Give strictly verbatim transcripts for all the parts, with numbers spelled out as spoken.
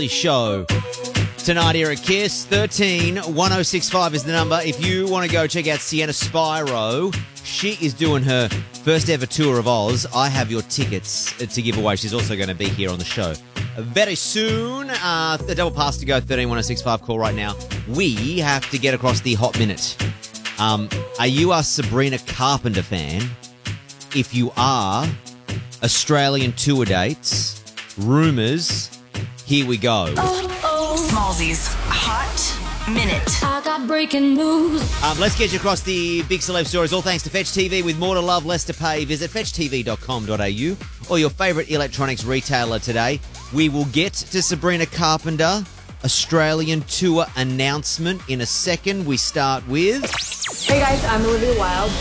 Show tonight here at Kiss. thirteen one oh six five is the number. If you want to go check out Sienna Spyro, she is doing her first ever tour of Oz. I have your tickets to give away. She's also going to be here on the show very soon. Uh, the double pass to go, thirteen one oh six five. Call right now. We have to get across the hot minute. Um, are you a Sabrina Carpenter fan? If you are, Australian tour dates, rumours. Here we go. Oh, oh. Smallzy's Hot Minute. I got breaking news. Um, let's get you across the big celeb stories, all thanks to Fetch T V. With more to love, less to pay, visit fetch t v dot com dot a u or your favourite electronics retailer today. We will get to Sabrina Carpenter, Australian tour announcement in a second. We start with... Hey guys, I'm Olivia Wilde.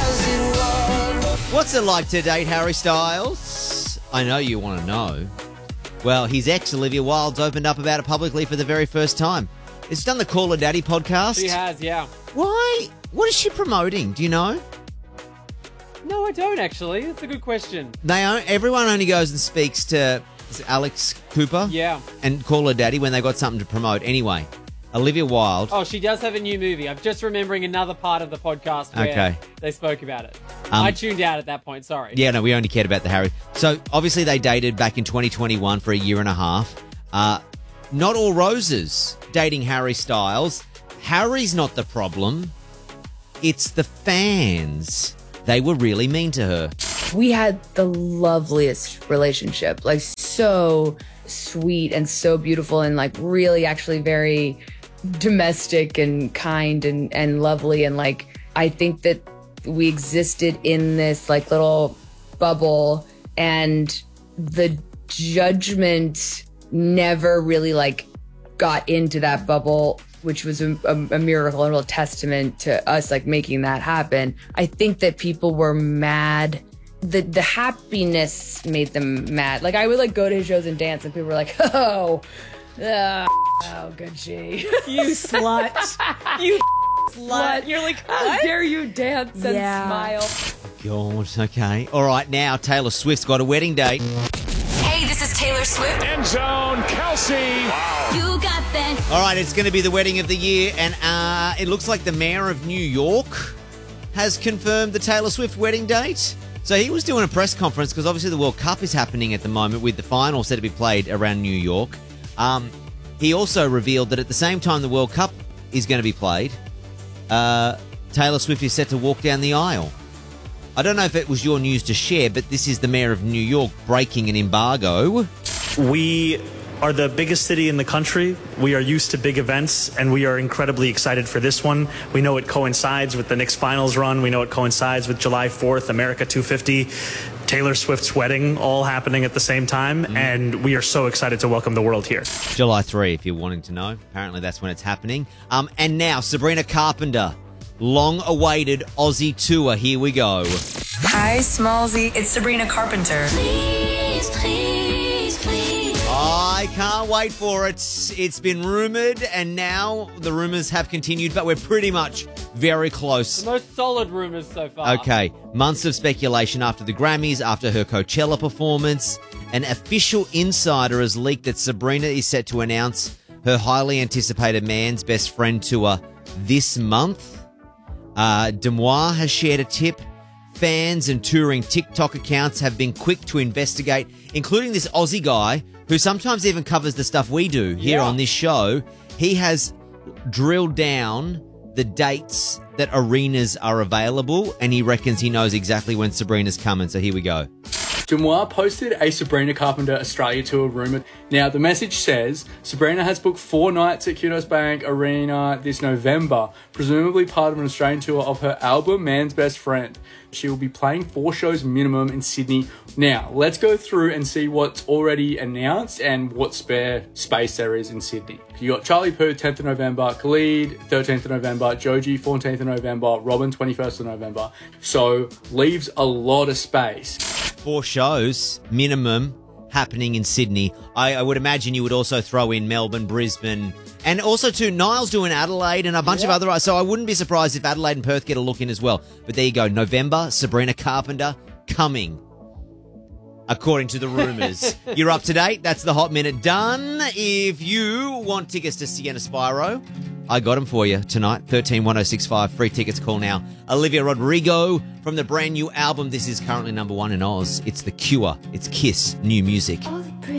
What's it like to date Harry Styles? I know you want to know. Well, his ex, Olivia Wilde's opened up about it publicly for the very first time. It's done the Call Her Daddy podcast. She has, yeah. Why? What is she promoting? Do you know? No, I don't, actually. That's a good question. They own, everyone only goes and speaks to is it Alex Cooper Yeah. and Call Her Daddy when they've got something to promote. Anyway, Olivia Wilde. Oh, she does have a new movie. I'm just remembering another part of the podcast where Okay. they spoke about it. Um, I tuned out at that point, sorry. Yeah, no, we only cared about the Harry. So, obviously, they dated back in twenty twenty-one for a year and a half. Uh, not all roses dating Harry Styles. Harry's not the problem. It's the fans. They were really mean to her. We had the loveliest relationship, like so sweet and so beautiful and like really actually very domestic and kind and, and lovely. And like, I think that we existed in this like little bubble and the judgment never really like got into that bubble, which was a, a, a miracle and a real testament to us like making that happen. I think that people were mad. The the happiness made them mad. Like I would like go to his shows and dance and people were like, oh, uh, oh, good she. You slut. You slut. You're like, How what? dare you dance and Yeah. smile? God, okay. All right, now Taylor Swift's got a wedding date. Hey, this is Taylor Swift. End zone, Kelsey. You got that. All right, it's going to be the wedding of the year, and uh, it looks like the mayor of New York has confirmed the Taylor Swift wedding date. So he was doing a press conference because obviously the World Cup is happening at the moment with the final set to be played around New York. Um, he also revealed that at the same time the World Cup is going to be played, uh, Taylor Swift is set to walk down the aisle. I don't know if it was your news to share, but this is the mayor of New York breaking an embargo. We are the biggest city in the country. We are used to big events, and we are incredibly excited for this one. We know it coincides with the Knicks finals run. We know it coincides with July fourth, America two fifty, Taylor Swift's wedding, all happening at the same time, mm. and we are so excited to welcome the world here. July third, if you're wanting to know. Apparently that's when it's happening. Um, and now, Sabrina Carpenter, long-awaited Aussie tour. Here we go. Hi, Smallzy. It's Sabrina Carpenter. Please, please, please. I can't wait for it. It's been rumoured, and now the rumours have continued, but we're pretty much very close. The most solid rumours so far. Okay, months of speculation after the Grammys, after her Coachella performance. An official insider has leaked that Sabrina is set to announce her highly anticipated Man's Best Friend tour this month. Uh, Demois has shared a tip. Fans and touring TikTok accounts have been quick to investigate, including this Aussie guy who sometimes even covers the stuff we do here Yeah. on this show. He has drilled down the dates that arenas are available, and he reckons he knows exactly when Sabrina's coming. So here we go. Demois posted a Sabrina Carpenter Australia tour rumoured. Now, the message says Sabrina has booked four nights at Kudos Bank Arena this November, presumably part of an Australian tour of her album Man's Best Friend. She will be playing four shows minimum in Sydney. Now, let's go through and see what's already announced and what spare space there is in Sydney. You got Charlie Puth, tenth of November, Khalid, thirteenth of November, Joji, fourteenth of November, Robin, twenty-first of November. So, leaves a lot of space. Four shows minimum happening in Sydney. I, I would imagine you would also throw in Melbourne, Brisbane, and also too, Niall's doing Adelaide and a bunch Yeah. of other. So I wouldn't be surprised if Adelaide and Perth get a look in as well. But there you go, November, Sabrina Carpenter coming. according to the rumours. You're up to date. That's the Hot Minute done. If you want tickets to Sienna Spyro, I got them for you tonight. thirteen one oh six five. Free tickets. Call now. Olivia Rodrigo from the brand new album. This is currently number one in Oz. It's The Cure. It's Kiss. New music. Oh,